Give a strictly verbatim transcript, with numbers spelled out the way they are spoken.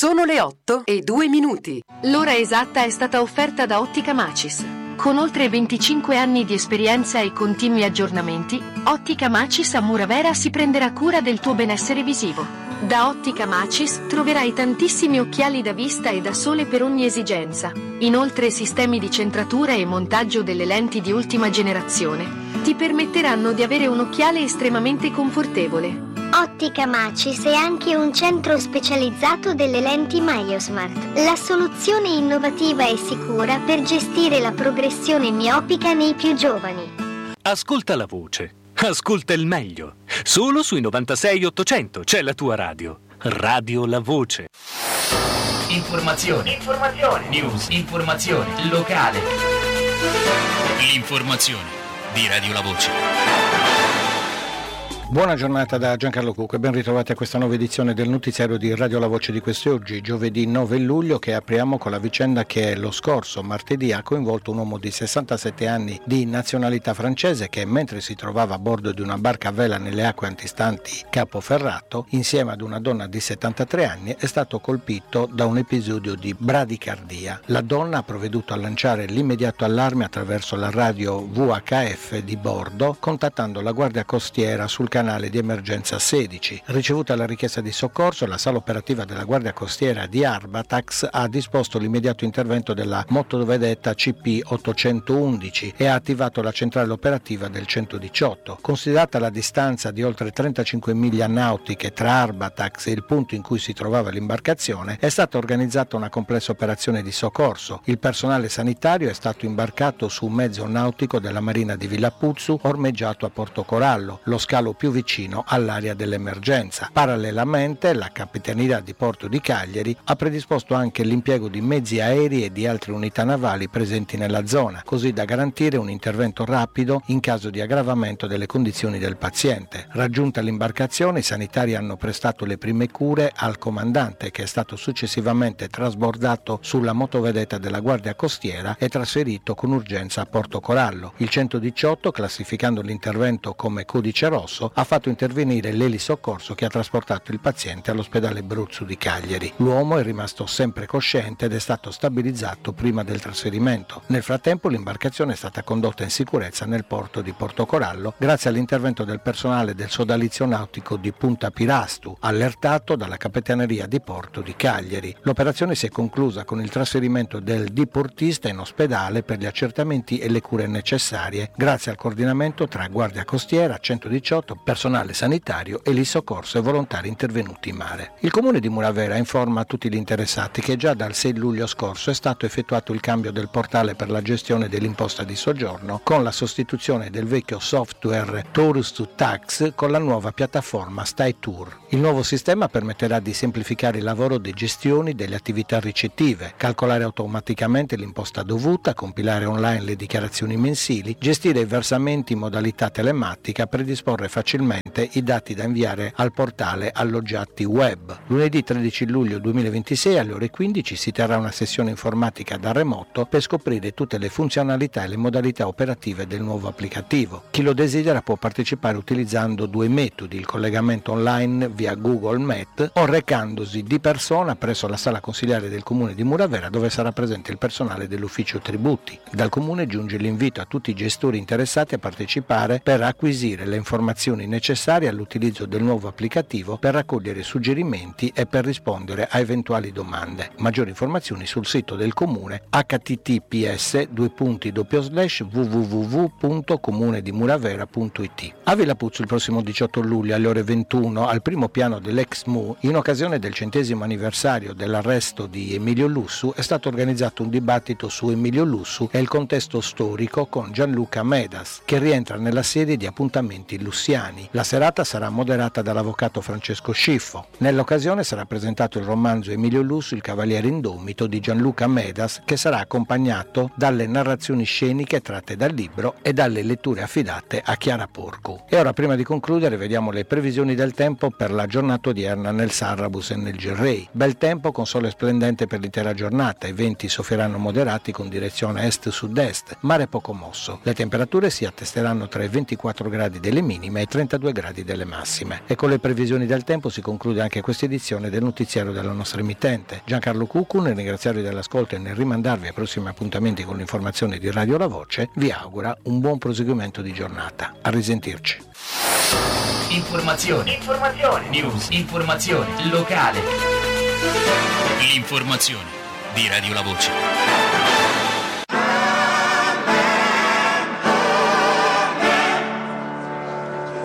Sono le otto e due minuti. L'ora esatta è stata offerta da Ottica Macis. Con oltre venticinque anni di esperienza e continui aggiornamenti, Ottica Macis a Muravera si prenderà cura del tuo benessere visivo. Da Ottica Macis troverai tantissimi occhiali da vista e da sole per ogni esigenza. Inoltre sistemi di centratura e montaggio delle lenti di ultima generazione ti permetteranno di avere un occhiale estremamente confortevole. Ottica Macis è anche un centro specializzato delle lenti MyoSmart, la soluzione innovativa e sicura per gestire la progressione miopica nei più giovani. Ascolta la voce, ascolta il meglio. Solo sui novantasei ottocento c'è la tua radio. Radio La Voce. Informazione, informazione, news, informazione, locale. L'informazione di Radio La Voce. Buona giornata da Giancarlo Cucco e ben ritrovati a questa nuova edizione del notiziario di Radio La Voce di quest'oggi, giovedì nove luglio, che apriamo con la vicenda che lo scorso martedì ha coinvolto un uomo di sessantasette anni di nazionalità francese che, mentre si trovava a bordo di una barca a vela nelle acque antistanti Capoferrato, insieme ad una donna di settantatré anni, è stato colpito da un episodio di bradicardia. La donna ha provveduto a lanciare l'immediato allarme attraverso la radio V H F di bordo, contattando la Guardia Costiera sul canale canale di emergenza sedici. Ricevuta la richiesta di soccorso, la sala operativa della Guardia Costiera di Arbatax ha disposto l'immediato intervento della motovedetta C P ottocentoundici e ha attivato la centrale operativa del centodiciotto. Considerata la distanza di oltre trentacinque miglia nautiche tra Arbatax e il punto in cui si trovava l'imbarcazione, è stata organizzata una complessa operazione di soccorso. Il personale sanitario è stato imbarcato su un mezzo nautico della Marina di Villapuzzu ormeggiato a Portocorallo, lo scalo più vicino all'area dell'emergenza. Parallelamente, la Capitaneria di Porto di Cagliari ha predisposto anche l'impiego di mezzi aerei e di altre unità navali presenti nella zona, così da garantire un intervento rapido in caso di aggravamento delle condizioni del paziente. Raggiunta l'imbarcazione, i sanitari hanno prestato le prime cure al comandante, che è stato successivamente trasbordato sulla motovedetta della Guardia Costiera e trasferito con urgenza a Portocorallo. Il centodiciotto, classificando l'intervento come codice rosso, ha fatto intervenire l'elisoccorso che ha trasportato il paziente all'ospedale Bruzzu di Cagliari. L'uomo è rimasto sempre cosciente ed è stato stabilizzato prima del trasferimento. Nel frattempo l'imbarcazione è stata condotta in sicurezza nel porto di Portocorallo grazie all'intervento del personale del sodalizio nautico di Punta Pirastu, allertato dalla Capitaneria di Porto di Cagliari. L'operazione si è conclusa con il trasferimento del diportista in ospedale per gli accertamenti e le cure necessarie, grazie al coordinamento tra Guardia Costiera, centodiciotto, personale sanitario, elisoccorso e volontari intervenuti in mare. Il comune di Muravera informa tutti gli interessati che già dal sei luglio scorso è stato effettuato il cambio del portale per la gestione dell'imposta di soggiorno con la sostituzione del vecchio software Tourist to Tax con la nuova piattaforma StyTour. Il nuovo sistema permetterà di semplificare il lavoro di gestione delle attività ricettive, calcolare automaticamente l'imposta dovuta, compilare online le dichiarazioni mensili, gestire i versamenti in modalità telematica, predisporre facilmente i dati da inviare al portale alloggiati web. Lunedì tredici luglio duemilaventisei alle ore quindici si terrà una sessione informatica da remoto per scoprire tutte le funzionalità e le modalità operative del nuovo applicativo. Chi lo desidera può partecipare utilizzando due metodi: il collegamento online via Google Meet o recandosi di persona presso la sala consiliare del comune di Muravera, dove sarà presente il personale dell'ufficio tributi. Dal comune giunge l'invito a tutti i gestori interessati a partecipare per acquisire le informazioni necessarie all'utilizzo del nuovo applicativo, per raccogliere suggerimenti e per rispondere a eventuali domande. Maggiori informazioni sul sito del comune h t t p s due punti doppio slash w w w punto comune di muravera punto i t. A Villapuzzu il prossimo diciotto luglio alle ore ventuno, al primo piano dell'ex M U, in occasione del centesimo anniversario dell'arresto di Emilio Lussu, è stato organizzato un dibattito su Emilio Lussu e il contesto storico con Gianluca Medas, che rientra nella serie di appuntamenti lussiani. La serata sarà moderata dall'avvocato Francesco Sciffo. Nell'occasione sarà presentato il romanzo Emilio Lussu, il cavaliere indomito di Gianluca Medas, che sarà accompagnato dalle narrazioni sceniche tratte dal libro e dalle letture affidate a Chiara Porcu. E ora, prima di concludere, vediamo le previsioni del tempo per la giornata odierna nel Sarrabus e nel Gerrei. Bel tempo con sole splendente per l'intera giornata, i venti soffieranno moderati con direzione est-sud-est, mare poco mosso. Le temperature si attesteranno tra i ventiquattro gradi delle minime e i trentadue gradi delle massime. E con le previsioni del tempo si conclude anche questa edizione del notiziario della nostra emittente. Giancarlo Cuccu, nel ringraziarvi dell'ascolto e nel rimandarvi ai prossimi appuntamenti con l'informazione di Radio La Voce, vi augura un buon proseguimento di giornata. A risentirci. Informazioni, informazioni, news, informazione locale. L'informazione di Radio La Voce.